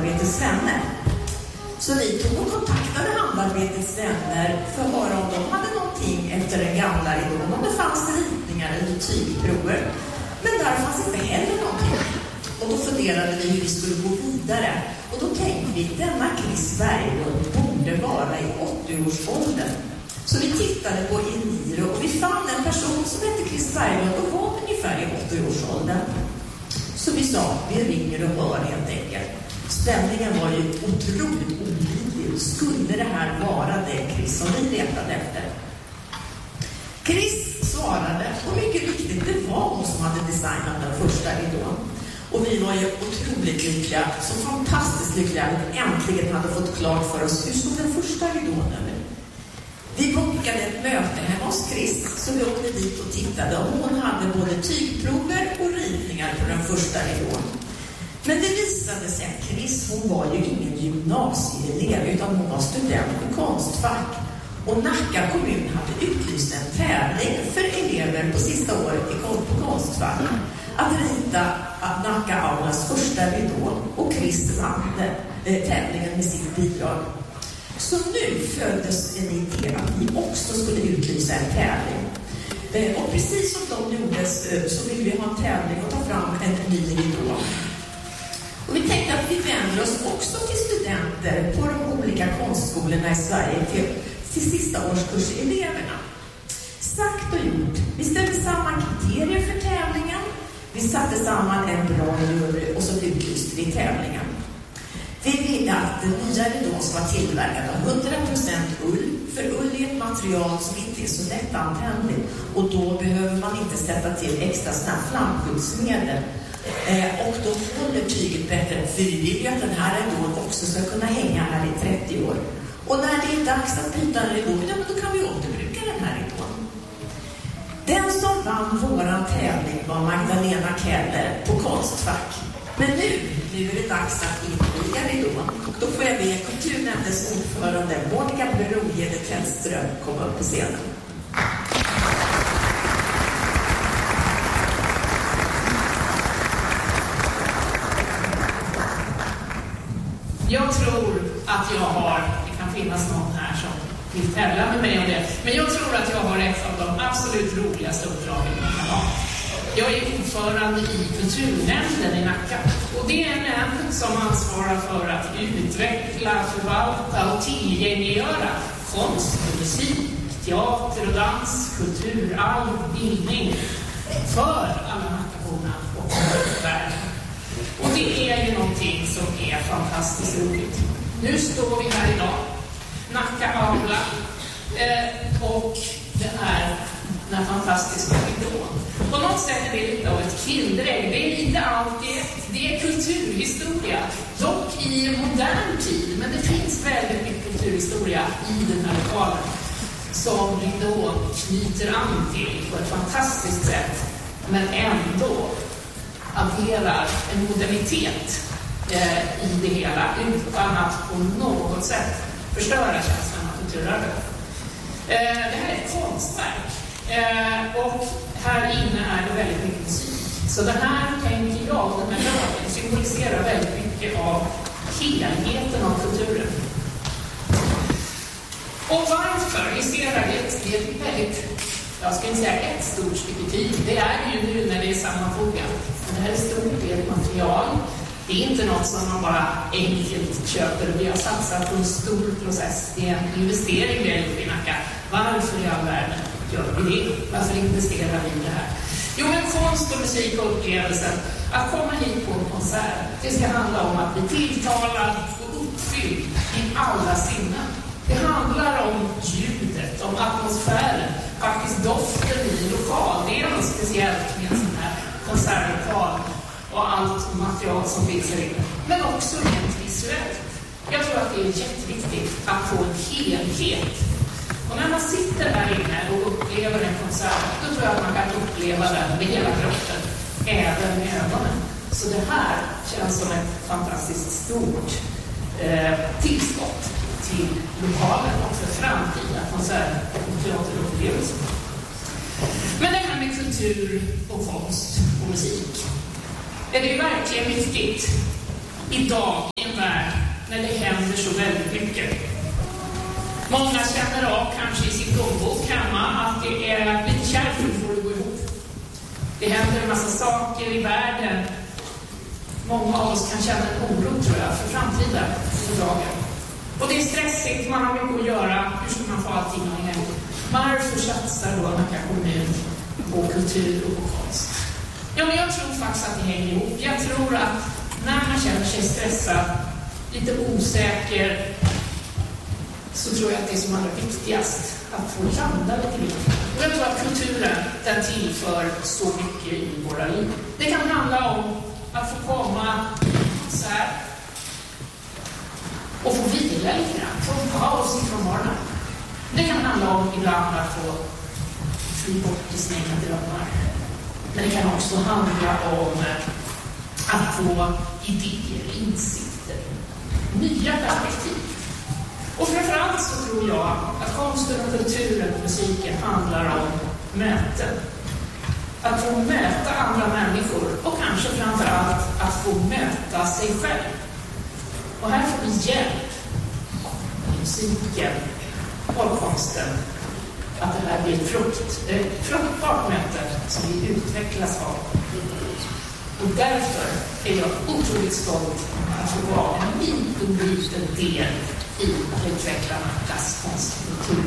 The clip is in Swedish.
Handarbetets vänner. Så vi tog och kontaktade Handarbetets vänner för att höra om de hade någonting efter den gamla ridån. Om det fanns ritningar eller tygprover. Men där fanns inte heller någonting. Och då funderade vi hur vi skulle gå vidare. Och då tänkte vi att denna Chris Berglund borde vara i 80-årsåldern. Så vi tittade på Eniro och vi fann en person som hette Chris Berglund och var ungefär i 80-årsåldern. Så vi sa, vi ringer och hör helt enkelt. Stämningen var ju otroligt olidlig. Skulle det här vara det Chris som vi letade efter? Chris svarade, och mycket riktigt, det var hon som hade designat den första ridån. Och vi var ju otroligt lyckliga, så fantastiskt lyckliga att vi äntligen hade fått klart för oss hur såg den första ridån över. Vi bokade ett möte hemma hos Chris, så vi åkte dit och tittade. Och hon hade både tygprover och ritningar på den första ridån. Men det visade sig att Chris, hon var ju ingen gymnasieelev utan hon var student på Konstfack. Och Nacka kommun hade utlyst en tävling för elever på sista året på Konstfack att rita Nacka Aulas första ridå, och Chris vann tävlingen med sitt bidrag. Så nu föddes en idé att vi också skulle utlysa en tävling. Och precis som de gjordes så vill vi ha en tävling och ta fram en ny ridå. Och vi tänkte att vi vänder oss också till studenter på de olika konstskolorna i Sverige, till sista årskurseleverna. Sagt och gjort. Vi ställde samman kriterier för tävlingen. Vi satte samman en bra jury och så utlyste vi tävlingen. Vi ville att den nya ridån ska vara tillverkad av 100% ull. För ull är ett material som inte är så lättantändligt. Och då behöver man inte sätta till extra snabbt flamskyddsmedel. Och då håller tyget bättre. För vi vill ju att den här ridån också ska kunna hänga här i 30 år. Och när det är dags att byta en ridå, då kan vi återbruka den här ridån. Den som vann våran tävling var Magdalena Keller på Konstfack. Men nu är det dags att inviga ridån. Då får jag be kulturnämndens ordförande Monica Brogede Tellström komma upp på scenen. Jag tror att jag har, det kan finnas någon här som vill tävla med mig om det, men jag tror att jag har ett av de absolut roligaste uppdragen man kan ha. Jag är ordförande i kulturnämnden i Nacka, och det är en nämnd som ansvarar för att utveckla, förvalta och tillgängliggöra konst och musik, teater och dans, kulturarv, bildning för alla Nackaborna och för världen. Och det är ju någonting som är fantastiskt roligt. Nu står vi här idag, Nacka Aula, och den här fantastiska ridån. På något sätt är det lite av ett kinderägg. Det är inte alltid, det är kulturhistoria, dock i modern tid, men det finns väldigt mycket kulturhistoria i den här lokalen som ridån knyter an till på ett fantastiskt sätt, men ändå adderar en modernitet i det hela utan att på något sätt förstöra känslan av kulturarvet. Det här är ett konstverk och här inne är det väldigt mycket musik. Så den här, tänker jag, den här dagen symboliserar väldigt mycket av helheten av kulturen. Och varför? Vi ser här det är väldigt, jag ska inte säga ett stort stycke tid. Det är ju nu när det är sammanfogat. Det här är stort, det är ett material. Det är inte något som man bara enkelt köper. Vi har satsat på en stor process. Det är en investering vi har gjort i Nacka. Varför i all världen gör vi det? Varför investerar vi i det här? Jo, men konst och musik och upplevelsen. Att komma hit på en konsert, det ska handla om att bli tilltalad och uppfylld i alla sinnen. Det handlar om ljudet, om atmosfären, faktiskt doften i lokal. Det är något speciellt med en sån här konsertlokal och allt material som finns här inne. Men också rent visuellt. Jag tror att det är jätteviktigt att få en helhet. Och när man sitter här inne och upplever en konsert, då tror jag att man kan uppleva den med hela kroppen, även med ögonen. Så det här känns som ett fantastiskt stort tillskott till lokalen och för framtida konserter och teaterupplevelser. Men det här med kultur och konst och musik, är det verkligen viktigt idag i en värld när det händer så väldigt mycket. Många känner av kanske i sin plånbok hemma att det är lite kärvt för att gå ihop. Det händer en massa saker i världen. Många av oss kan känna en oro, tror jag, för framtiden, för dagen. Och det är stressigt, man har mycket att göra. Hur ska man få allting att hänga ihop? Varför satsar då Nacka kommun på kultur och på konst? Ja, men jag tror faktiskt att det hänger ihop. Jag tror att när man känner sig stressad, lite osäker, så tror jag att det är som allra viktigast att få landa lite grann. Och jag tror att kulturen, den tillför så mycket i våra liv. Det kan handla om att få komma så här och få vila lite grann, få paus ifrån vardagen. Det kan handla om ibland att få fly bort i sina drömmar. Men det kan också handla om att få idéer, insikter, nya perspektiv. Och framförallt så tror jag att konsten och kulturen och musiken handlar om möten. Att få möta andra människor och kanske framförallt att få möta sig själv. Och här får vi hjälp i musiken och konsten att det här blir ett fruktbart möte som vi utvecklas av. Och därför är jag otroligt stolt att få vara en liten del i att utveckla Nackas konst och kultur.